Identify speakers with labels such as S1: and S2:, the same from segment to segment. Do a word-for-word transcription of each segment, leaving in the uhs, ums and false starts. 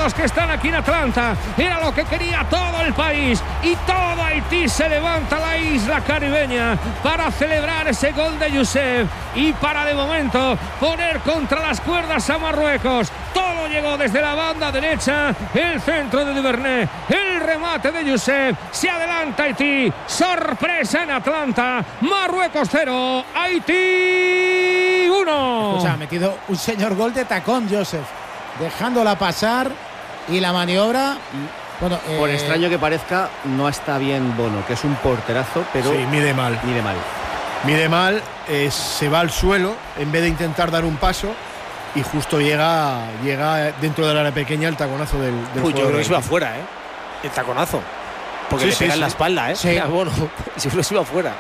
S1: todos que están aquí en Atlanta. Era lo que quería todo el país. Y todo Haití se levanta a la isla caribeña para celebrar ese gol de Youssef y para de momento poner contra las cuerdas a Marruecos. Todo llegó desde la banda derecha, el centro de Duvernay, el remate de Youssef. Se adelanta Haití. Sorpresa en Atlanta. Marruecos cero, Haití uno.
S2: O sea, ha metido un señor gol de tacón Youssef, dejándola pasar, y la maniobra. Bueno,
S3: por
S2: eh...
S3: extraño que parezca, no está bien Bono, que es un porterazo, pero
S4: sí, mide mal.
S3: Mide mal.
S4: Mide mal, eh, se va al suelo en vez de intentar dar un paso y justo llega, llega dentro del área pequeña el taconazo del, del
S5: Uy, yo creo que se va
S4: Haití.
S5: afuera, ¿eh? El taconazo. Porque
S4: Sí,
S5: le
S4: sí,
S5: pega
S4: sí.
S5: en la espalda, ¿eh?
S2: Sí.
S5: Bueno, si no se iba afuera.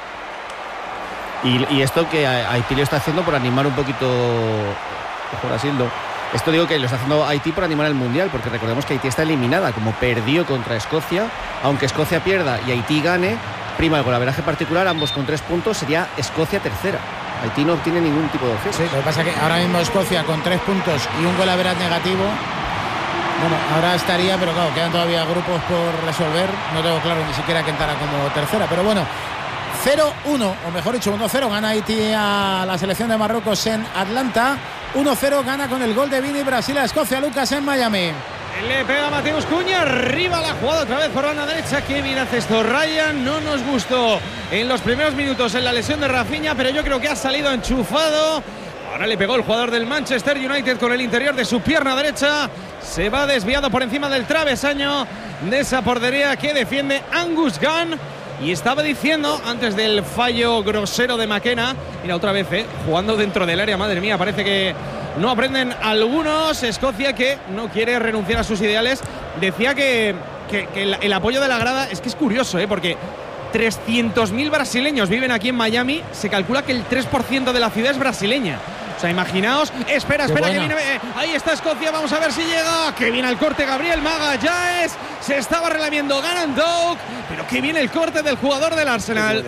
S3: Y, y esto que Haití lo está haciendo por animar un poquito, ojo Brasildo. Esto digo que lo está haciendo Haití por animar el Mundial, porque recordemos que Haití está eliminada, como perdió contra Escocia. Aunque Escocia pierda y Haití gane, prima el golaveraje particular, ambos con tres puntos, sería Escocia tercera. Haití no obtiene ningún tipo de opción.
S2: Sí, lo que pasa es que ahora mismo Escocia con tres puntos y un golaveraje negativo. Bueno, ahora estaría, pero claro, quedan todavía grupos por resolver. No tengo claro ni siquiera que entrara como tercera, pero bueno. cero uno, o mejor dicho, uno cero gana Haití a la selección de Marruecos en Atlanta. uno cero gana con el gol de Vini Brasil a Escocia, Lucas, en Miami.
S6: Le pega Mateus Cunha, arriba la jugada otra vez por banda derecha. Qué bien hace esto Ryan. No nos gustó en los primeros minutos en la lesión de Rafinha, pero yo creo que ha salido enchufado. Ahora le pegó el jugador del Manchester United con el interior de su pierna derecha. Se va desviado por encima del travesaño de esa portería que defiende Angus Gunn. Y estaba diciendo, antes del fallo grosero de McKenna, mira otra vez, ¿eh? Jugando dentro del área, madre mía, parece que no aprenden algunos. Escocia, que no quiere renunciar a sus ideales, decía que, que, que el, el apoyo de la grada, es que es curioso, ¿eh? Porque trescientos mil brasileños viven aquí en Miami, se calcula que el tres por ciento de la ciudad es brasileña. O sea, imaginaos, espera, espera, que viene, eh, ahí está Escocia, vamos a ver si llega, que viene el corte Gabriel Magallanes, se estaba relamiendo Gannon Doak, pero que viene el corte del jugador del Arsenal.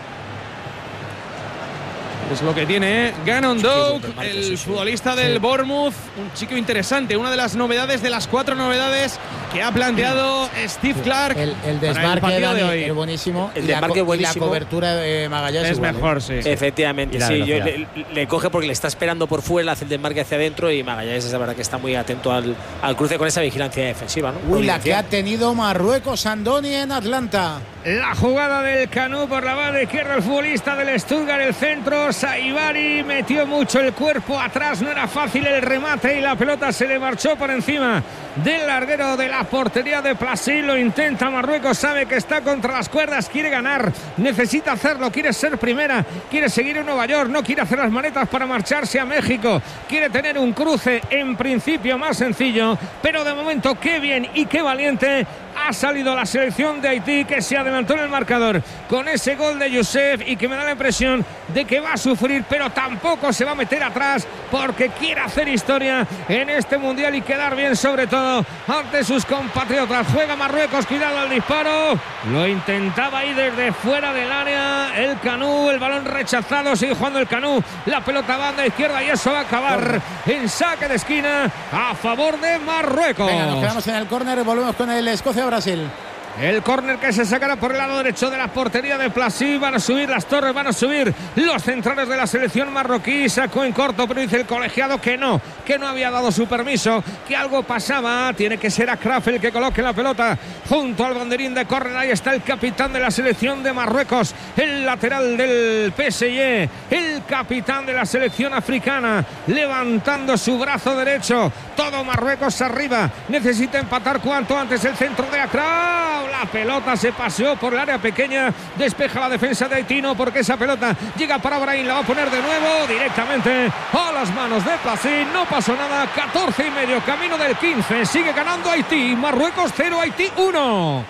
S6: Es lo que tiene ¿eh? Gannon Doak, el sí, sí. futbolista del sí. Bournemouth, un chico interesante, una de las novedades, de las cuatro novedades que ha planteado Steve Clark.
S2: El, el desmarque
S6: el
S2: de
S6: hoy.
S2: Es buenísimo.
S5: El
S2: y
S5: desmarque
S2: la,
S5: buenísimo.
S2: Y la cobertura de Magallanes
S6: es
S2: igual,
S6: mejor,
S2: ¿eh?
S6: sí, sí.
S5: Efectivamente, sí. Yo, le, le coge porque le está esperando por fuera, hace el desmarque hacia adentro, y Magallanes es la verdad que está muy atento al, al cruce con esa vigilancia defensiva, ¿no?
S2: Uy, la que ha tenido Marruecos, Andoni, en Atlanta.
S1: La jugada del Canú por la banda izquierda, el futbolista del Stuttgart, el centro, Saibari metió mucho el cuerpo atrás, no era fácil el remate y la pelota se le marchó por encima del larguero de la portería de Placid. Lo intenta Marruecos, sabe que está contra las cuerdas, quiere ganar, necesita hacerlo, quiere ser primera, quiere seguir en Nueva York, no quiere hacer las maletas para marcharse a México, quiere tener un cruce en principio más sencillo, pero de momento qué bien y qué valiente ha salido la selección de Haití, que se adelantó en el marcador con ese gol de Youssef y que me da la impresión de que va a sufrir, pero tampoco se va a meter atrás porque quiere hacer historia en este mundial y quedar bien, sobre todo ante sus compatriotas. Juega Marruecos, cuidado al disparo, lo intentaba ahí desde fuera del área el Canú, el balón rechazado, sigue jugando el Canú, la pelota banda izquierda y eso va a acabar en saque de esquina a favor de Marruecos.
S2: Venga, nos quedamos en el córner y volvemos con el Escocia-Brasil.
S1: El córner que se sacará por el lado derecho de la portería de Placid. Van a subir las torres, van a subir los centrales de la selección marroquí. Sacó en corto, pero dice el colegiado que no, que no había dado su permiso, que algo pasaba. Tiene que ser Akraf el que coloque la pelota junto al banderín de córner. Ahí está el capitán de la selección de Marruecos, el lateral del P S G, el capitán de la selección africana, levantando su brazo derecho. Todo Marruecos arriba, necesita empatar cuanto antes. El centro de Akraf, la pelota se paseó por el área pequeña, despeja la defensa de Haití, no, porque esa pelota llega para Brahim, la va a poner de nuevo directamente a las manos de Placid. No pasó nada, catorce y medio, camino del quince, sigue ganando Haití. Marruecos cero, Haití uno.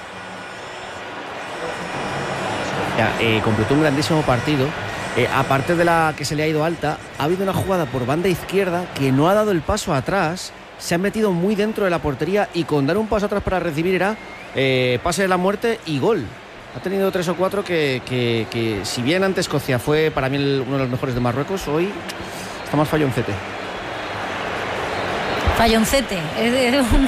S3: Ya, eh, completó un grandísimo partido. Eh, aparte de la que se le ha ido alta, ha habido una jugada por banda izquierda que no ha dado el paso atrás, se ha metido muy dentro de la portería y con dar un paso atrás para recibir era eh, pase de la muerte y gol. Ha tenido tres o cuatro que, que, que si bien ante Escocia fue para mí el, uno de los mejores de Marruecos, hoy está más falloncete.
S7: Falloncete, es un